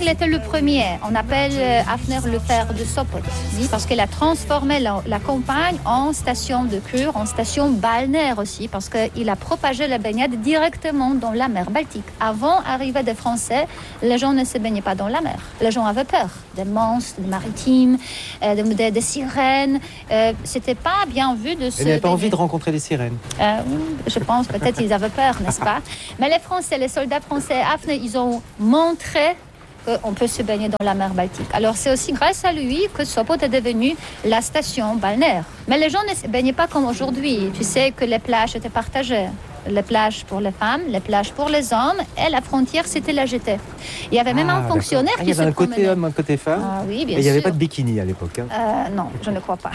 il était le premier. On appelle Hafner le père de Sopot, oui, parce qu'il a transformé la campagne en station de cure, en station balnéaire aussi, parce qu'il a propagé la baignade directement dans la mer Baltique. Avant l'arrivée des Français, les gens ne se baignaient pas dans la mer. Les gens avaient peur des monstres, des maritimes, des sirènes. C'était pas bien vu de se Il n'avait pas baigner. envie de rencontrer les sirènes. Je pense peut-être qu'ils avaient peur, n'est-ce pas? Mais les Français, les soldats français, Hafner, ils ont montré qu'on peut se baigner dans la mer Baltique. Alors c'est aussi grâce à lui que Sopot est devenu la station balnéaire. Mais les gens ne se baignaient pas comme aujourd'hui. Tu sais que les plages étaient partagées. Les plages pour les femmes, les plages pour les hommes, et la frontière, c'était la jetée. Il y avait même un fonctionnaire Il y qui avait se un côté promenait. homme, un côté femme. Ah oui, bien Et il n'y avait sûr. pas de bikini à l'époque. Hein. Non, je ne crois pas.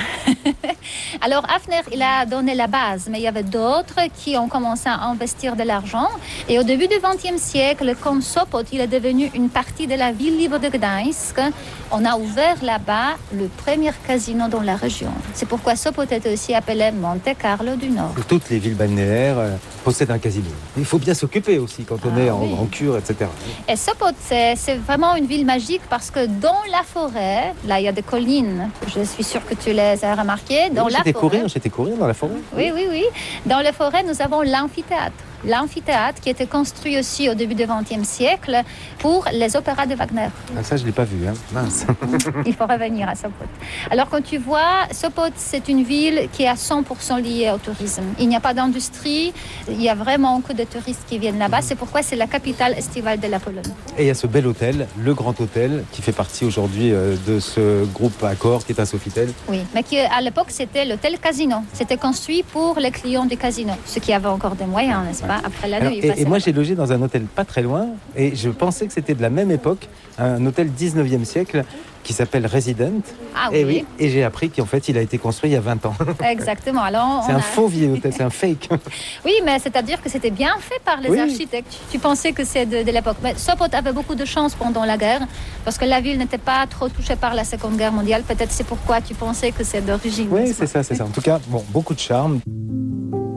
Alors, Hafner, il a donné la base, mais il y avait d'autres qui ont commencé à investir de l'argent. Et au début du XXe siècle, comme Sopot, il est devenu une partie de la ville libre de Gdańsk, on a ouvert là-bas le premier casino dans la région. C'est pourquoi Sopot est aussi appelé Monte Carlo du Nord. Toutes les villes balnéaires possèdent un casino. Il faut bien s'occuper aussi quand on est oui. en cure, etc. Et Sopot, c'est vraiment une ville magique parce que dans la forêt, là, il y a des collines. Je suis sûre que tu les as remarquées. Dans la forêt. J'étais courir dans la forêt. Oui. Dans la forêt, nous avons l'amphithéâtre. L'amphithéâtre qui était construit aussi au début du XXe siècle pour les opéras de Wagner. Ah, ça, je ne l'ai pas vu. Hein. Mince. Il faut revenir à Sopot. Alors, quand tu vois, Sopot, c'est une ville qui est à 100% liée au tourisme. Il n'y a pas d'industrie. Il y a vraiment que de touristes qui viennent là-bas. C'est pourquoi c'est la capitale estivale de la Pologne. Et il y a ce bel hôtel, le Grand Hôtel, qui fait partie aujourd'hui de ce groupe Accor qui est un Sofitel. Oui, mais qui, à l'époque, c'était l'hôtel Casino. C'était construit pour les clients du casino, ceux qui avaient encore des moyens, n'est-ce pas, après la nuit. Et moi, j'ai logé dans un hôtel pas très loin, et je pensais que c'était de la même époque, un hôtel 19e siècle, qui s'appelle Resident. Ah et oui. Et j'ai appris qu'en fait, il a été construit il y a 20 ans. Exactement. Alors, C'est un faux vieil hôtel, c'est un fake. Oui, mais c'est-à-dire que c'était bien fait par les architectes. Tu pensais que c'est de l'époque. Mais Sopot avait beaucoup de chance pendant la guerre, parce que la ville n'était pas trop touchée par la Seconde Guerre mondiale. Peut-être c'est pourquoi tu pensais que c'est d'origine. Oui, c'est ça. En tout cas, bon, beaucoup de charme.